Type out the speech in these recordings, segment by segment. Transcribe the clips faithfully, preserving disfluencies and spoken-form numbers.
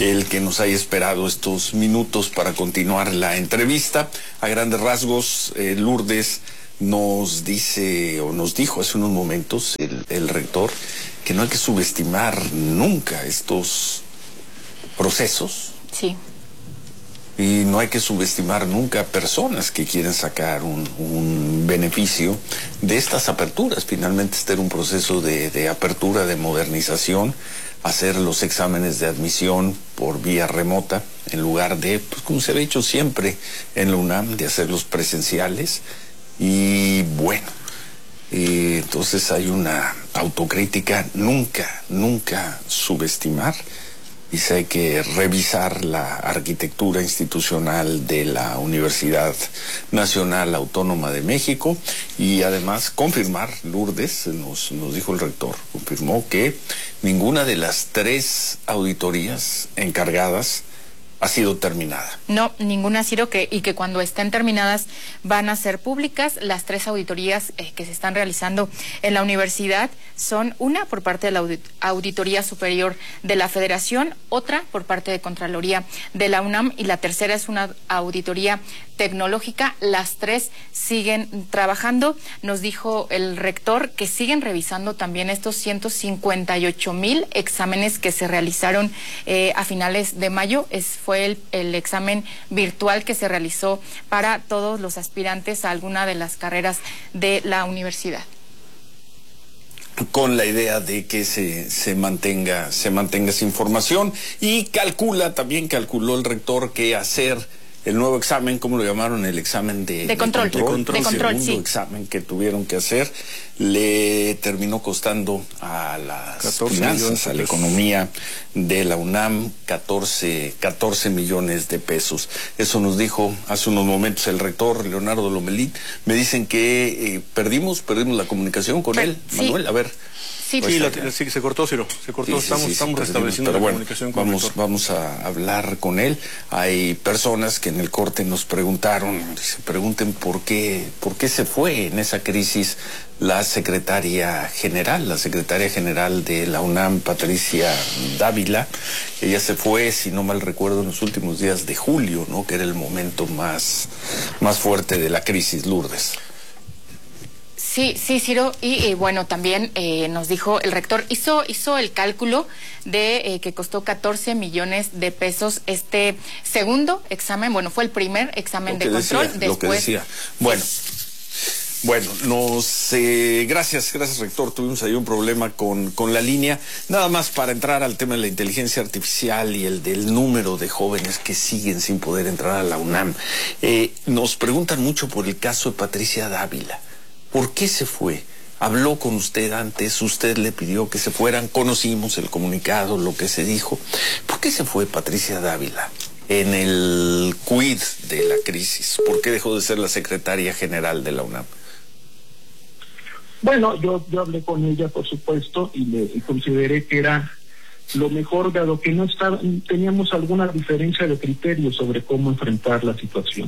el que nos haya esperado estos minutos para continuar la entrevista. A grandes rasgos, eh, Lourdes nos dice o nos dijo hace unos momentos el, el rector que no hay que subestimar nunca estos procesos. Sí. Y no hay que subestimar nunca personas que quieren sacar un, un beneficio de estas aperturas. Finalmente este era un proceso de, de apertura, de modernización, hacer los exámenes de admisión por vía remota, en lugar de, pues como se había hecho siempre en la UNAM, de hacerlos presenciales. Y bueno, eh, entonces hay una autocrítica, nunca, nunca subestimar. Dice hay que revisar la arquitectura institucional de la Universidad Nacional Autónoma de México y además confirmar, Lourdes, nos, nos dijo el rector, confirmó que ninguna de las tres auditorías encargadas ha sido terminada. No, ninguna ha sido, que, y que cuando estén terminadas van a ser públicas. Las tres auditorías eh, que se están realizando en la universidad son una por parte de la Audit Auditoría Superior de la Federación, otra por parte de Contraloría de la UNAM y la tercera es una auditoría tecnológica. Las tres siguen trabajando. Nos dijo el rector que siguen revisando también estos ciento cincuenta y ocho mil exámenes que se realizaron eh, a finales de mayo. Es, fue el, el examen virtual que se realizó para todos los aspirantes a alguna de las carreras de la universidad. Con la idea de que se, se mantenga, se mantenga esa información, y calcula, también calculó el rector que hacer el nuevo examen, ¿cómo lo llamaron? El examen de, de control. De control, de control, el segundo sí. examen que tuvieron que hacer, le terminó costando a las finanzas, a la economía de la UNAM, catorce millones de pesos. Eso nos dijo hace unos momentos el rector Leonardo Lomelí. Me dicen que eh, perdimos, perdimos la comunicación con él. Sí. Manuel, a ver. Sí, sí, la, sí, se cortó, Ciro, se cortó, sí, sí, estamos, sí, estamos sí, restableciendo la bueno, comunicación con vamos, el vamos a hablar con él. Hay personas que en el corte nos preguntaron, se pregunten por qué, por qué se fue en esa crisis la secretaria general, la secretaria general de la UNAM, Patricia Dávila. Ella se fue, si no mal recuerdo, en los últimos días de julio, ¿no? Que era el momento más, más fuerte de la crisis, Lourdes. Sí, sí, Ciro, y, y bueno, también eh, nos dijo el rector, hizo, hizo el cálculo de eh, que costó catorce millones de pesos este segundo examen. Bueno, fue el primer examen de control. Decía, después... Lo que decía. Bueno, bueno, nos, eh, gracias, gracias, rector. Tuvimos ahí un problema con, con la línea. Nada más para entrar al tema de la inteligencia artificial y el del número de jóvenes que siguen sin poder entrar a la UNAM. Eh, nos preguntan mucho por el caso de Patricia Dávila. ¿Por qué se fue? Habló con usted antes, usted le pidió que se fueran, conocimos el comunicado, lo que se dijo. ¿Por qué se fue Patricia Dávila en el quid de la crisis? ¿Por qué dejó de ser la secretaria general de la UNAM? Bueno, yo, yo hablé con ella, por supuesto, y le y consideré que era lo mejor, dado que no estaba, teníamos alguna diferencia de criterio sobre cómo enfrentar la situación.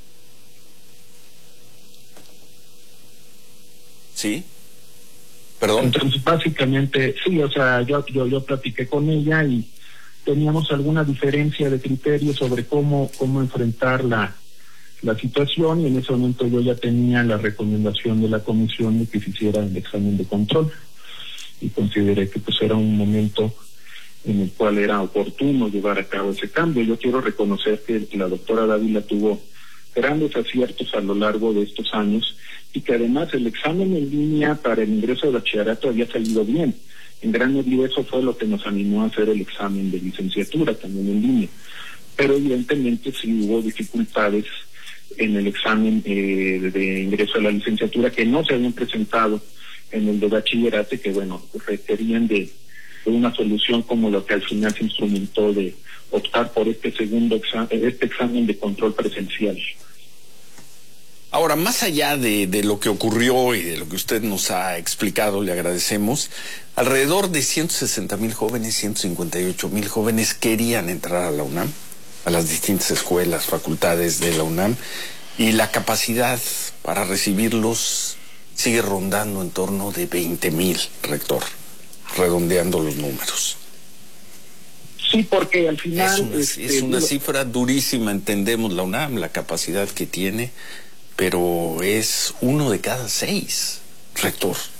¿Sí? ¿Perdón? Entonces, básicamente, sí, o sea, yo, yo, yo platiqué con ella y teníamos alguna diferencia de criterio sobre cómo, cómo enfrentar la, la situación, y en ese momento yo ya tenía la recomendación de la comisión de que se hiciera el examen de control, y consideré que pues era un momento en el cual era oportuno llevar a cabo ese cambio. Yo quiero reconocer que la doctora Dávila tuvo grandes aciertos a lo largo de estos años, y que además el examen en línea para el ingreso de bachillerato había salido bien. En gran medida eso fue lo que nos animó a hacer el examen de licenciatura también en línea. Pero evidentemente sí hubo dificultades en el examen eh, de ingreso a la licenciatura que no se habían presentado en el de bachillerato, y que bueno, requerían de, de una solución como lo que al final se instrumentó, de optar por este segundo examen, este examen de control presencial. Ahora, más allá de, de lo que ocurrió y de lo que usted nos ha explicado, le agradecemos, alrededor de ciento sesenta mil jóvenes, ciento cincuenta y ocho mil jóvenes querían entrar a la UNAM, a las distintas escuelas, facultades de la UNAM, y la capacidad para recibirlos sigue rondando en torno de veinte mil, rector, redondeando los números. Sí, porque al final... Es una, este, es una cifra durísima, entendemos la UNAM, la capacidad que tiene, pero es uno de cada seis rector.